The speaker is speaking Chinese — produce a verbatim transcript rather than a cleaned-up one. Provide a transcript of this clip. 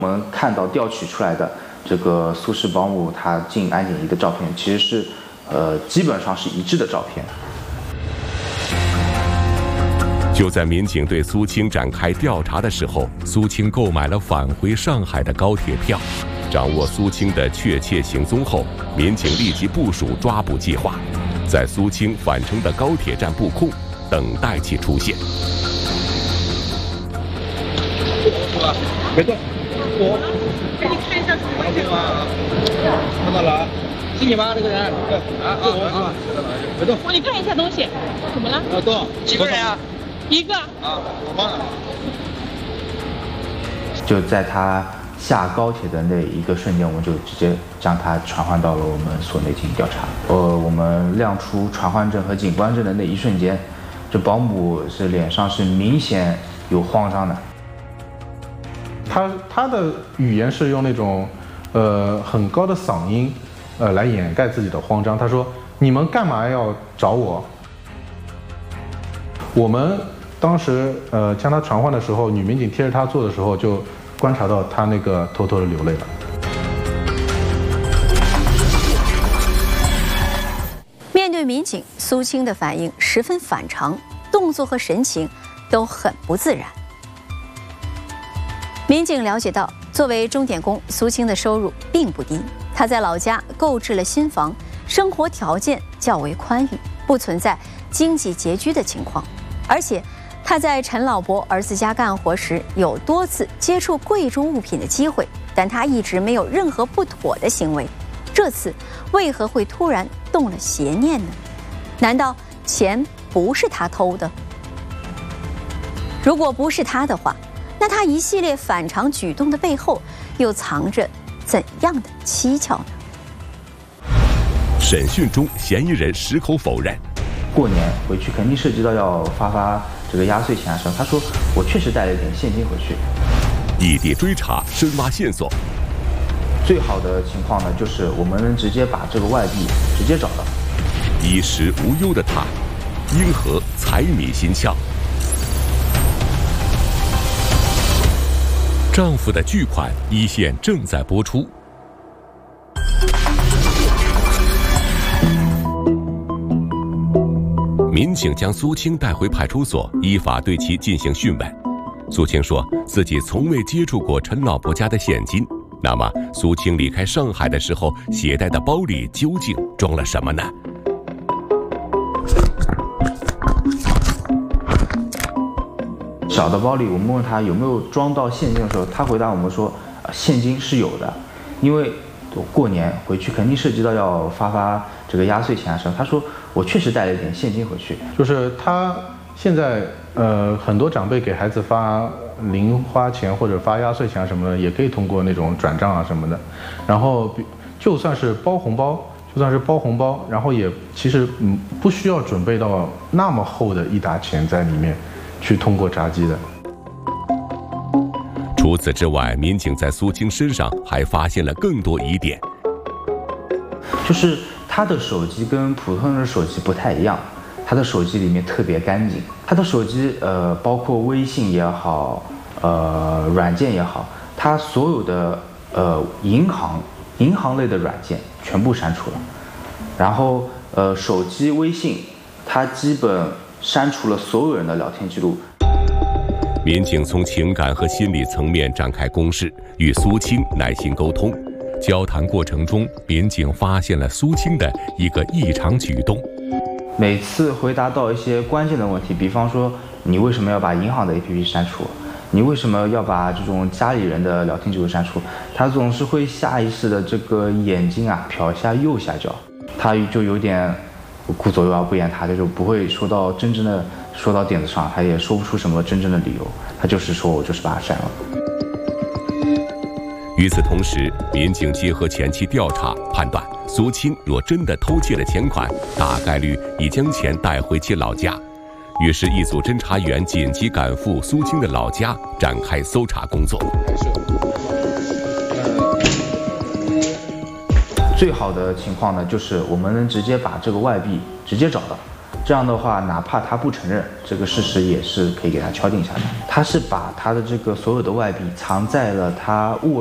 我们看到调取出来的这个苏氏保姆她进安检仪的照片，其实是呃基本上是一致的照片。 就在民警对苏青展开调查的时候，苏青购买了返回上海的高铁票。掌握苏青的确切行踪后，民警立即部署抓捕计划，在苏青返程的高铁站布控，等待其出现。 别动，我给你看一下什么东西吗？看到了，是你吗？这个人？对，啊啊啊！别动， 我你看一下东西，怎么了？ 要动， 几个人啊？一个。 啊，我忘了。 就在他下高铁的那一个瞬间，我们就直接将他传唤到了我们所内进行调查。呃，我们亮出传唤证和警官证的那一瞬间，这保姆是脸上是明显有慌张的。 他他的语言是用那种，呃，很高的嗓音，呃，来掩盖自己的慌张。他说：“你们干嘛要找我？”我们当时呃将他传唤的时候，女民警贴着他坐的时候，就观察到他那个偷偷的流泪了。 面对民警，苏青的反应十分反常，动作和神情都很不自然。民警了解到，作为钟点工，苏青的收入并不低。她在老家购置了新房，生活条件较为宽裕，不存在经济拮据的情况。而且，她在陈老伯儿子家干活时，有多次接触贵重物品的机会，但她一直没有任何不妥的行为。这次为何会突然动了邪念呢？难道钱不是她偷的？如果不是她的话，那他一系列反常举动的背后，又藏着怎样的蹊跷呢？ 审讯中，嫌疑人矢口否认。 过年回去肯定涉及到要发发这个压岁钱啊什么。他说我确实带了一点现金回去。 异地追查，深挖线索。 最好的情况呢，就是我们能直接把这个外币直接找到。 衣食无忧的他，因何财迷心窍？丈夫的巨款一线正在播出。民警将苏青带回派出所，依法对其进行讯问。苏青说自己从未接触过陈老伯家的现金。那么，苏青离开上海的时候携带的包里究竟装了什么呢？ 小的包里，我们问他有没有装到现金的时候，他回答我们说，呃，现金是有的，因为过年回去肯定涉及到要发发这个压岁钱啊什么。他说我确实带了一点现金回去。 就是他现在呃很多长辈给孩子发零花钱或者发压岁钱什么的，也可以通过那种转账啊什么的。然后就算是包红包，就算是包红包，然后也其实嗯不需要准备到那么厚的一沓钱在里面。去通过闸机的。 除此之外，民警在苏青身上还发现了更多疑点， 就是他的手机跟普通人的手机不太一样，他的手机里面特别干净，他的手机呃包括微信也好，呃软件也好，他所有的呃银行银行类的软件全部删除了，然后呃手机微信他基本删除了所有人的聊天记录。 民警从情感和心理层面展开攻势，与苏青耐心沟通。交谈过程中，民警发现了苏青的一个异常举动。 每次回答到一些关键的问题，比方说你为什么要把银行的 A P P 删除，你为什么要把这种家里人的聊天记录删除，他总是会下意识的这个眼睛啊瞟一下右下角，他就有点顾左右而不言他，就不会说到真正的说到点子上，他也说不出什么真正的理由，他就是说我就是把它删了。 与此同时，民警结合前期调查判断，苏青若真的偷窃了钱款，大概率已将钱带回其老家。于是，一组侦查员紧急赶赴苏青的老家，展开搜查工作。 最好的情况呢，就是我们能直接把这个外币直接找到。 这样的话，哪怕他不承认这个事实，也是可以给他敲定下来。他是把他的这个所有的外币藏在了他卧